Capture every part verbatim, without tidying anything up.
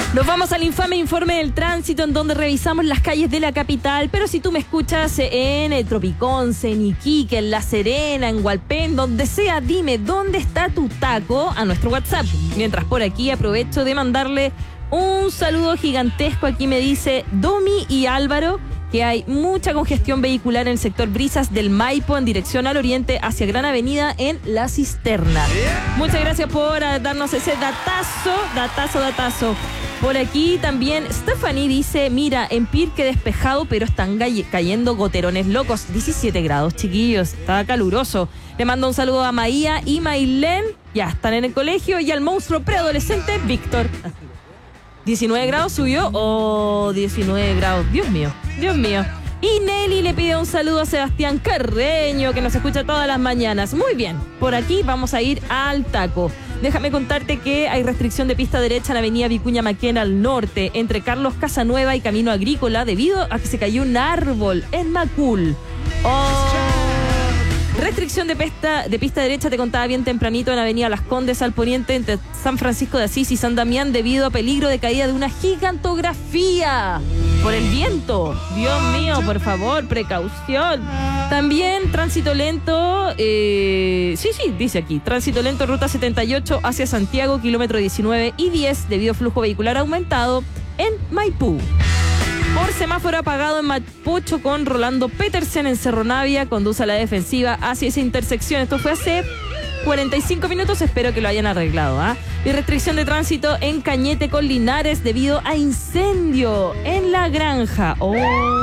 Nos vamos al infame informe del tránsito, en donde revisamos las calles de la capital. Pero si tú me escuchas en el Tropiconce, en Iquique, en La Serena, en Hualpén, donde sea, dime dónde está tu taco a nuestro WhatsApp. Mientras por aquí aprovecho de mandarle un saludo gigantesco. Aquí me dice Domi y Álvaro que hay mucha congestión vehicular en el sector Brisas del Maipo en dirección al oriente hacia Gran Avenida en La Cisterna. Muchas gracias por darnos ese datazo, datazo, datazo. Por aquí también Stephanie dice, mira, en Pirque despejado, pero están cayendo goterones locos. diecisiete grados, chiquillos, está caluroso. Le mando un saludo a Maía y Mailén, ya están en el colegio, y al monstruo preadolescente Víctor. diecinueve grados subió, oh, diecinueve grados, Dios mío, Dios mío. Y Nelly le pide un saludo a Sebastián Carreño, que nos escucha todas las mañanas. Muy bien, por aquí vamos a ir al taco. Déjame contarte que hay restricción de pista derecha en Avenida Vicuña Maquena al norte, entre Carlos Casanueva y Camino Agrícola, debido a que se cayó un árbol en Macul. Oh. Restricción de pista, de pista derecha, te contaba bien tempranito, en Avenida Las Condes al poniente, entre San Francisco de Asís y San Damián, debido a peligro de caída de una gigantografía por el viento. Dios mío, por favor, precaución. También tránsito lento, eh, sí, sí, dice aquí, tránsito lento ruta setenta y ocho hacia Santiago, kilómetro diecinueve y diez, debido a flujo vehicular aumentado en Maipú. Por semáforo apagado en Mapocho con Rolando Petersen en Cerro Navia, conduce a la defensiva hacia esa intersección. Esto fue hace cuarenta y cinco minutos, espero que lo hayan arreglado. ¿eh? Y restricción de tránsito en Cañete con Linares debido a incendio en La Granja. ¡Oh!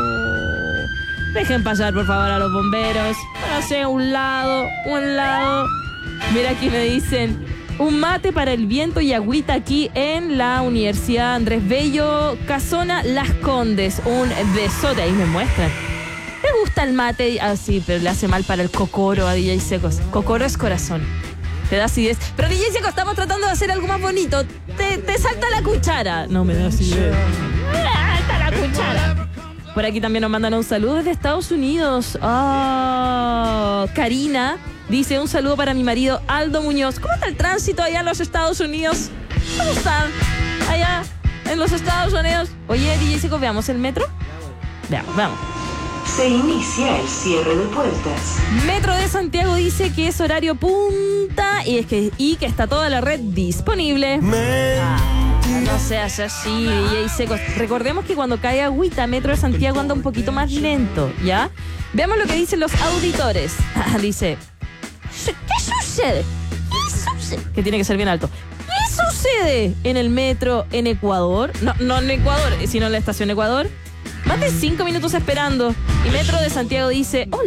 Dejen pasar, por favor, a los bomberos. No sé, un lado, un lado. Mira, aquí me dicen, un mate para el viento y agüita aquí en la Universidad Andrés Bello, Casona Las Condes. Un besote, ahí me muestran. ¿Te gusta el mate? Ah, sí, pero le hace mal para el cocoro a D J Secos. Cocoro es corazón. Te da acidez. Pero D J Secos, estamos tratando de hacer algo más bonito. Te, te salta la cuchara. No me da acidez. Salta la cuchara. Por aquí también nos mandan un saludo desde Estados Unidos. Oh, Karina dice, un saludo para mi marido Aldo Muñoz. ¿Cómo está el tránsito allá en los Estados Unidos? ¿Cómo están allá en los Estados Unidos? Oye, D J Seco, ¿veamos el metro? Veamos, veamos. Se inicia el cierre de puertas. Metro de Santiago dice que es horario punta y, es que, y que está toda la red disponible. Ah, no seas así, D J Seco. Recordemos que cuando cae agüita, Metro de Santiago anda un poquito más lento, ¿ya? Veamos lo que dicen los auditores. Dice, ¿qué sucede? ¿Qué sucede? Que tiene que ser bien alto. ¿Qué sucede en el metro en Ecuador? No, no en Ecuador, sino en la estación Ecuador. Más de cinco minutos esperando. Y Metro de Santiago dice, hola.